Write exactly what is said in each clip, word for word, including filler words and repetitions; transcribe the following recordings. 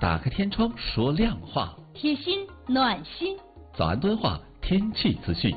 打开天窗说亮话， 贴心暖心。 早安敦化天气资讯。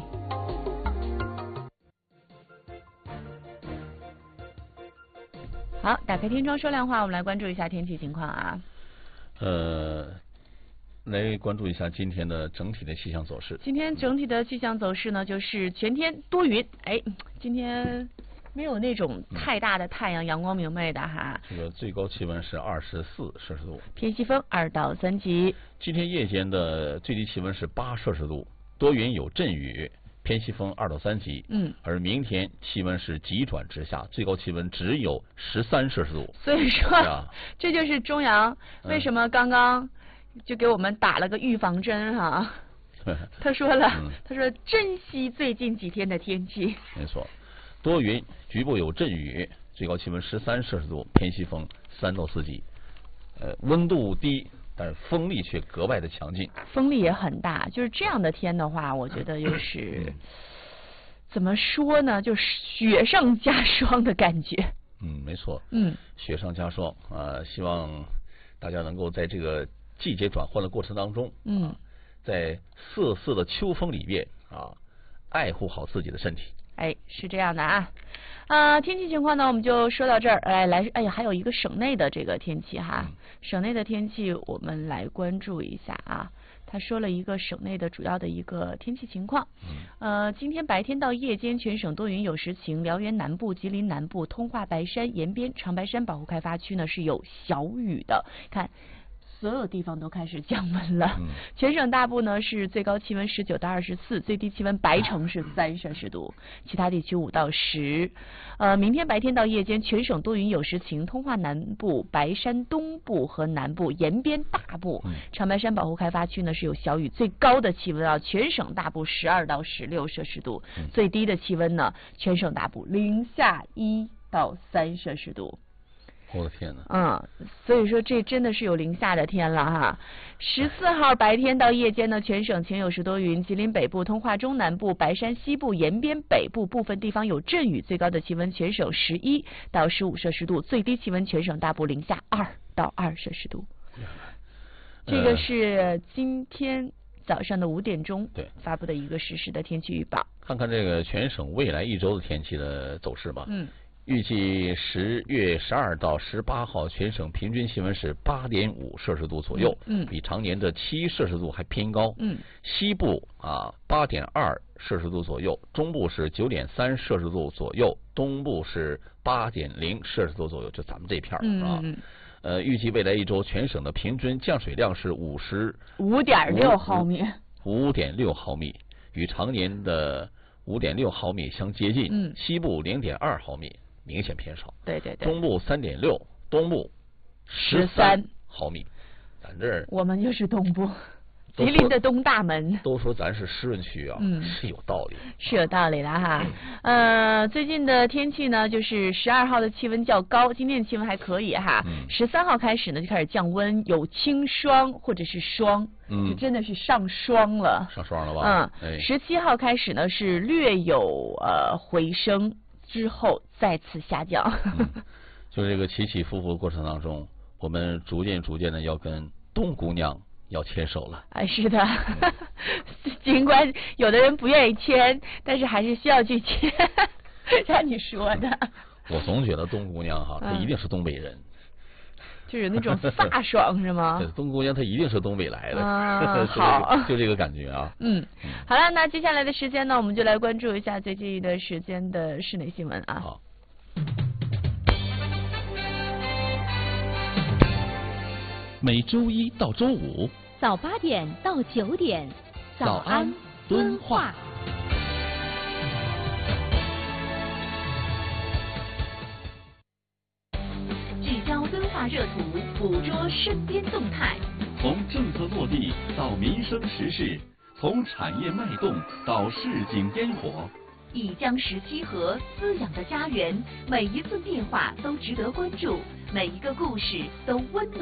好，打开天窗说亮话，我们来关注一下天气情况啊。 呃，来关注一下今天的整体的气象走势。 今天整体的气象走势呢，就是全天多云。哎，今天没有那种太大的太阳，阳光明媚的哈。 这个最高气温是二十四摄氏度， 偏西风二到三级。 今天夜间的最低气温是八摄氏度，多云有阵雨。偏西风二到三级， 嗯， 而明天气温是急转直下，最高气温只有十三摄氏度。 所以说，啊、这就是中阳为什么刚刚就给我们打了个预防针哈、啊。嗯、他说了，嗯、他说珍惜最近几天的天气。 没错，多云，局部有阵雨，最高气温十三摄氏度，偏西风三到四级，呃，温度低。但是风力却格外的强劲， 风力也很大。就是这样的天的话，我觉得又是、嗯、怎么说呢？就是雪上加霜的感觉。 嗯，没错。 嗯， 雪上加霜啊、呃！希望大家能够在这个季节转换的过程当中， 嗯， 啊、在瑟瑟的秋风里面啊，爱护好自己的身体。 哎，是这样的啊。啊、呃，天气情况呢，我们就说到这儿。来来，哎呀，还有一个省内的这个天气哈，嗯、省内的天气我们来关注一下啊。他说了一个省内的主要的一个天气情况。 嗯、 呃，今天白天到夜间全省多云有时晴，辽源南部、吉林南部、通化白山延边、长白山保护开发区呢是有小雨的。看。所有地方都开始降温了， 嗯、 全省大部呢是最高气温十九到二十四，最低气温白城是三摄氏度，其他地区五到十。呃，明天白天到夜间全省多云有时晴，通化南部、白山东部和南部、延边大部、 嗯、 长白山保护开发区呢是有小雨，最高的气温啊，全省大部十二到十六摄氏度， 嗯、 最低的气温呢，全省大部零下一到三摄氏度。 我的天哪！ 嗯，所以说这真的是有零下的天了哈。十四号白天到夜间呢，全省晴有时多云，吉林北部、通化中南部、白山西部、延边北部部分地方有阵雨，最高的气温全省十一到十五摄氏度，最低气温全省大部零下二到二摄氏度。这个是今天早上的五点钟对发布的一个实时的天气预报。 看看这个全省未来一周的天气的走势吧。 嗯。 预计十月十二到十八号，全省平均气温是八点五摄氏度左右， 嗯， 比常年的七摄氏度还偏高。 嗯， 西部啊八点二摄氏度左右，中部是九点三摄氏度左右，东部是八点零摄氏度左右，就咱们这片儿、 嗯、 啊。 嗯呃，预计未来一周全省的平均降水量是五十五点六毫米， 五点六毫米，与常年的五点六毫米相接近。 嗯， 西部零点二毫米。明显偏少， 对对对， 中部三点六，东部十三毫米，咱这儿我们就是东部，吉林的东大门。 都说咱是湿润区啊， 嗯， 是有道理， 是有道理的哈。呃，最近的天气呢，就是十二号的气温较高，今天的气温还可以哈。十三、嗯、号开始呢就开始降温，有轻霜或者是霜， 嗯， 就真的是上霜了， 上霜了吧？ 嗯，十七、哎、号开始呢是略有呃回升。之后再次下降、 嗯，就这个起起伏伏的过程当中，我们逐渐逐渐的要跟冬姑娘要牵手了。 啊，是的，嗯、尽管有的人不愿意牵，但是还是需要去牵。像你说的， 我总觉得冬姑娘哈，她一定是东北人。 嗯就是那种飒爽是吗？ 对，冬姑娘她一定是东北来的， 啊、好， 就这个感觉啊。 嗯，好了，那接下来的时间呢，我们就来关注一下最近一段时间的室内新闻啊。 好。 每周一到周五早八点到九点，早安敦化。 热图捕捉身边动态， 从政策落地到民生时事，从产业脉动到市井烟火， 以江石溪河滋养的家园，每一次变化都值得关注，每一个故事都温暖。